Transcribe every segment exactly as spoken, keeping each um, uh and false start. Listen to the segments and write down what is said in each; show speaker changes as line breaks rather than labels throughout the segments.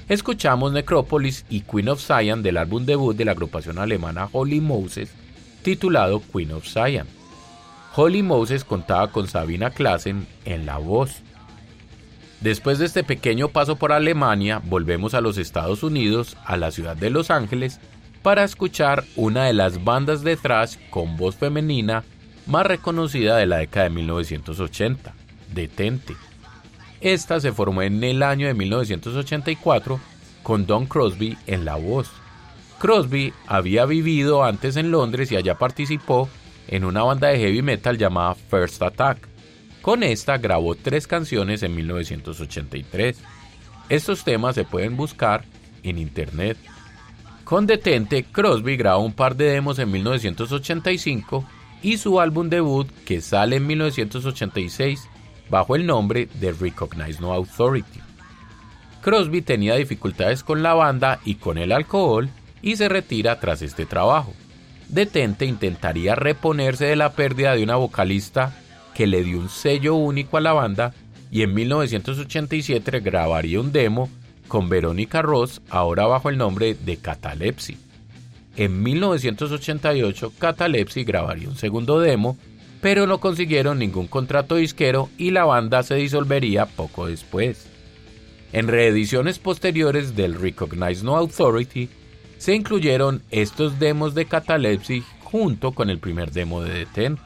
escuchamos Necropolis y Queen of Zion del álbum debut de la agrupación alemana Holy Moses, titulado Queen of Zion. Holy Moses contaba con Sabina Klassen en la voz. Después de este pequeño paso por Alemania, volvemos a los Estados Unidos, a la ciudad de Los Ángeles, para escuchar una de las bandas de thrash con voz femenina más reconocida de la década de mil novecientos ochenta, Detente. Esta se formó en el año de mil novecientos ochenta y cuatro con Don Crosby en la voz. Crosby había vivido antes en Londres y allá participó en una banda de heavy metal llamada First Attack. Con esta grabó tres canciones en mil novecientos ochenta y tres. Estos temas se pueden buscar en internet. Con Detente, Crosby grabó un par de demos en mil novecientos ochenta y cinco y su álbum debut, que sale en mil novecientos ochenta y seis bajo el nombre de Recognize No Authority. Crosby tenía dificultades con la banda y con el alcohol y se retira tras este trabajo. Detente intentaría reponerse de la pérdida de una vocalista que le dio un sello único a la banda y en mil novecientos ochenta y siete grabaría un demo con Verónica Ross, ahora bajo el nombre de Catalepsy. En mil novecientos ochenta y ocho, Catalepsy grabaría un segundo demo, pero no consiguieron ningún contrato disquero y la banda se disolvería poco después. En reediciones posteriores del Recognize No Authority, se incluyeron estos demos de Catalepsy junto con el primer demo de Detente.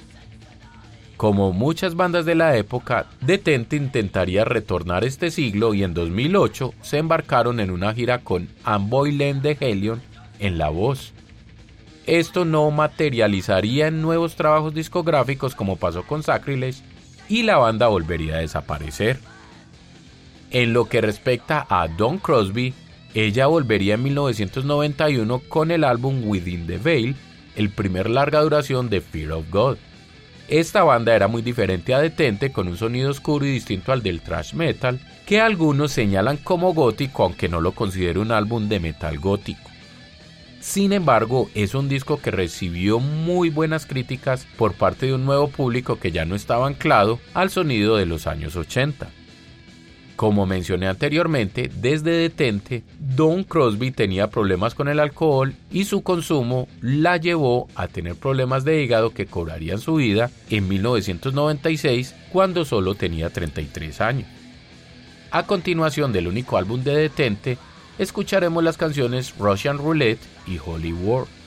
Como muchas bandas de la época, Detente intentaría retornar este siglo y en dos mil ocho se embarcaron en una gira con Amboy Len de Helion en la voz. Esto no materializaría en nuevos trabajos discográficos como pasó con Sacrilege y la banda volvería a desaparecer. En lo que respecta a Dawn Crosby, ella volvería en mil novecientos noventa y uno con el álbum Within the Veil, el primer larga duración de Fear of God. Esta banda era muy diferente a Detente, con un sonido oscuro y distinto al del thrash metal, que algunos señalan como gótico, aunque no lo considero un álbum de metal gótico. Sin embargo, es un disco que recibió muy buenas críticas por parte de un nuevo público que ya no estaba anclado al sonido de los años ochenta. Como mencioné anteriormente, desde Detente, Dawn Crosby tenía problemas con el alcohol y su consumo la llevó a tener problemas de hígado que cobrarían su vida en mil novecientos noventa y seis, cuando solo tenía treinta y tres años. A continuación del único álbum de Detente, escucharemos las canciones Russian Roulette y Holy War.